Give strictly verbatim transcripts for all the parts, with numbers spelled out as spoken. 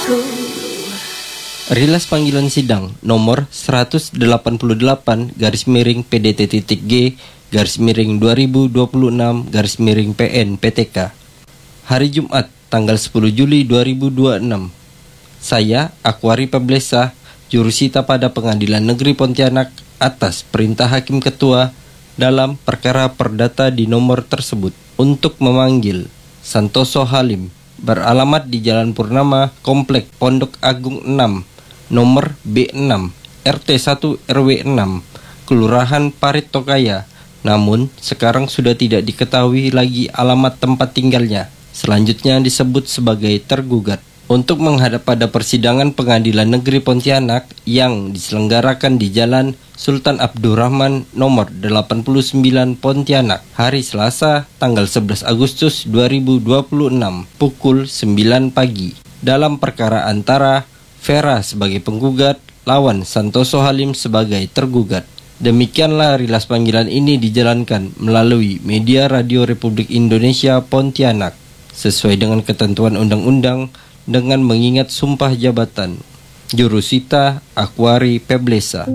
Rilas panggilan sidang nomor seratus delapan puluh delapan garis miring P D T titik G garis miring dua ribu dua puluh enam garis miring P N P T K. Hari Jumat tanggal sepuluh Juli dua ribu dua puluh enam. Saya Akwari Peblesa, jurusita pada Pengadilan Negeri Pontianak atas perintah Hakim Ketua dalam perkara perdata di nomor tersebut untuk memanggil Santoso Halim beralamat di Jalan Purnama, Komplek Pondok Agung enam, nomor B enam, R T satu R W enam, Kelurahan Parit Tokaya. Namun sekarang sudah tidak diketahui lagi alamat tempat tinggalnya. Selanjutnya disebut sebagai tergugat. Untuk menghadap pada persidangan Pengadilan Negeri Pontianak yang diselenggarakan di Jalan Sultan Abdurrahman nomor delapan puluh sembilan Pontianak hari Selasa tanggal sebelas Agustus dua ribu dua puluh enam pukul sembilan pagi dalam perkara antara Vera sebagai penggugat lawan Santoso Halim sebagai tergugat. Demikianlah rilas panggilan ini dijalankan melalui media Radio Republik Indonesia Pontianak sesuai dengan ketentuan undang-undang dengan mengingat sumpah jabatan. Jurusita Akwari Peblesa.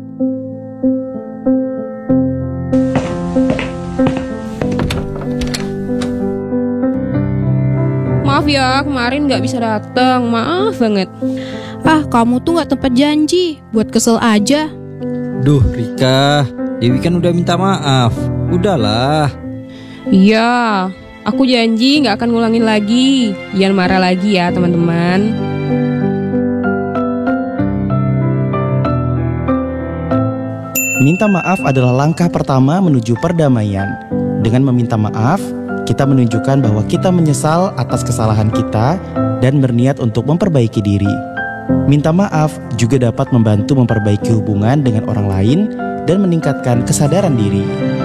Maaf ya, kemarin gak bisa datang. Maaf banget. Ah, kamu tuh gak tepat janji. Buat kesel aja. Duh Rika, Dewi kan udah minta maaf. Udahlah. Iya, aku janji gak akan ngulangin lagi. Jangan marah lagi ya teman-teman. Minta maaf adalah langkah pertama menuju perdamaian. Dengan meminta maaf, kita menunjukkan bahwa kita menyesal atas kesalahan kita dan berniat untuk memperbaiki diri. Minta maaf juga dapat membantu memperbaiki hubungan dengan orang lain dan meningkatkan kesadaran diri.